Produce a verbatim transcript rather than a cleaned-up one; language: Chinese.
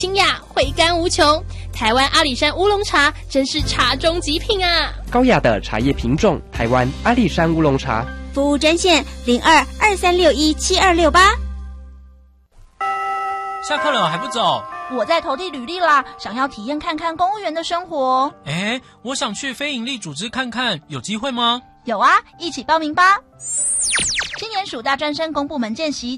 清雅，回甘无穷。台湾阿里山乌龙茶真是茶中极品啊！ 高雅的茶叶品种，台湾阿里山乌龙茶。 服务专线零二二三六一七二六八。 下课了还不走？ 我在投递履历啦，想要体验看看公务员的生活。 诶，我想去非营利组织看看，有机会吗？ 有啊，一起报名吧！今年暑大专生公部门见习